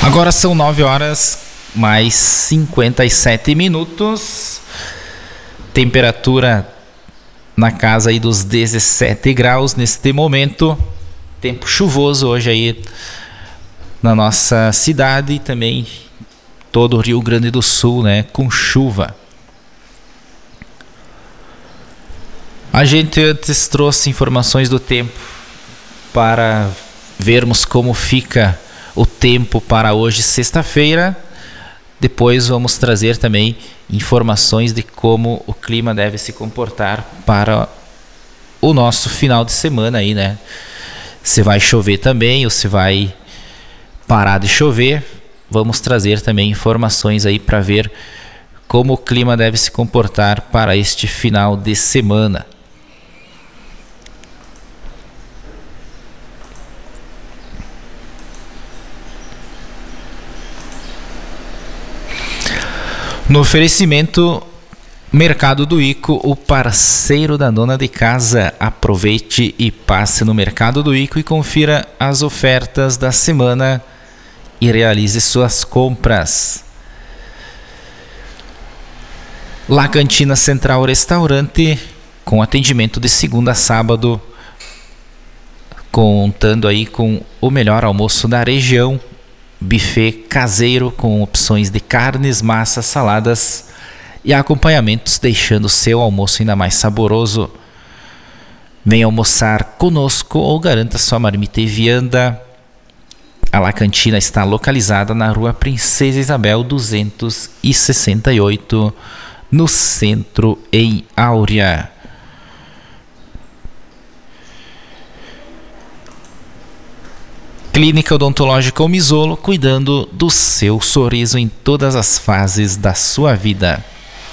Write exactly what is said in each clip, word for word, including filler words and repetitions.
Agora são nove horas mais cinquenta e sete minutos. Temperatura na casa aí dos dezessete graus neste momento. Tempo chuvoso hoje aí na nossa cidade e também todo o Rio Grande do Sul, né, com chuva. A gente antes trouxe informações do tempo para vermos como fica o tempo para hoje, sexta-feira. Depois vamos trazer também informações de como o clima deve se comportar para o nosso final de semana aí, né? Se vai chover também ou se vai parar de chover. Vamos trazer também informações aí para ver como o clima deve se comportar para este final de semana. No oferecimento Mercado do Ico, o parceiro da dona de casa. Aproveite e passe no Mercado do Ico e confira as ofertas da semana e realize suas compras. La Cantina Central Restaurante, com atendimento de segunda a sábado, contando aí com o melhor almoço da região. Buffet caseiro com opções de carnes, massas, saladas e acompanhamentos, deixando o seu almoço ainda mais saboroso. Venha almoçar conosco ou garanta sua marmita e vianda. A La Cantina está localizada na Rua Princesa Isabel duzentos e sessenta e oito, no centro, em Áurea. Clínica Odontológica Misolo, cuidando do seu sorriso em todas as fases da sua vida.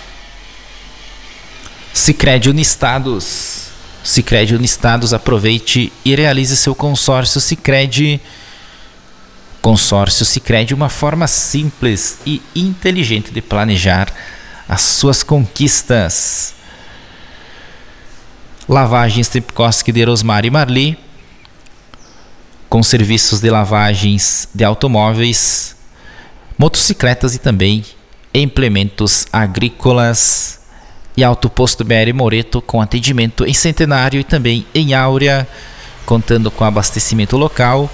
Sicredi Unistados. Sicredi Unistados, aproveite e realize seu consórcio Sicredi. Consórcio Sicredi, uma forma simples e inteligente de planejar as suas conquistas. Lavagens Tripkoski de Rosmar e Marli, com serviços de lavagens de automóveis, motocicletas e também implementos agrícolas. E Auto Posto B R Moreto, com atendimento em Centenário e também em Áurea, contando com abastecimento local,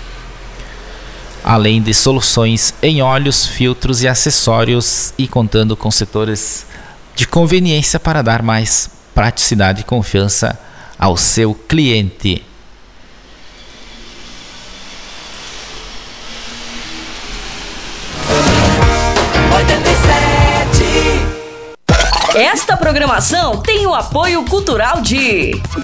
além de soluções em óleos, filtros e acessórios, e contando com setores de conveniência para dar mais praticidade e confiança ao seu cliente. Esta programação tem o apoio cultural de